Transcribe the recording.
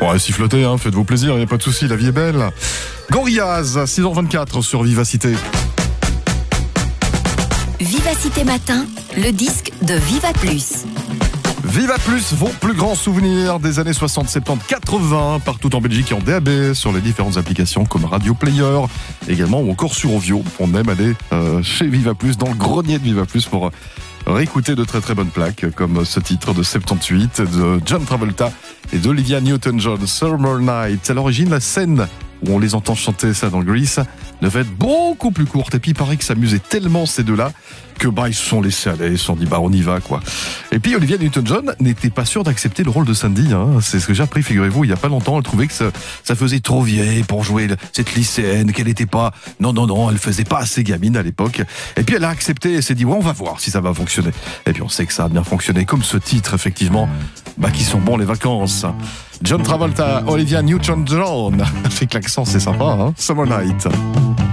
Ouais, sifflotez, hein, faites-vous plaisir, il n'y a pas de souci, la vie est belle. Gorillaz, 6h24 sur Vivacité. Vivacité Matin, le disque de Viva Plus. Viva Plus, vos plus grands souvenirs des années 60, 70, 80, partout en Belgique et en DAB, sur les différentes applications comme Radio Player, également, ou encore sur Ovio. On aime aller chez Viva Plus, dans le grenier de Viva Plus, pour réécouter de très très bonnes plaques, comme ce titre de 78 de John Travolta et d'Olivia Newton-John, Summer Night. À l'origine, la scène où on les entend chanter ça dans Grease devait être beaucoup plus courte. Et puis il paraît que ça amusait tellement ces deux-là que ils se sont laissés aller, ils se sont dit on y va quoi. Et puis Olivia Newton-John n'était pas sûre d'accepter le rôle de Sandy, hein. C'est ce que j'ai appris, figurez-vous, il y a pas longtemps. Elle trouvait que ça faisait trop vieille pour jouer cette lycéenne, qu'elle était pas, non, elle faisait pas assez gamine à l'époque. Et puis elle a accepté et s'est dit on va voir si ça va fonctionner. Et puis on sait que ça a bien fonctionné, comme ce titre effectivement, qui sont bons les vacances. John Travolta, Olivia Newton-John, avec l'accent c'est sympa, hein. Summer Night.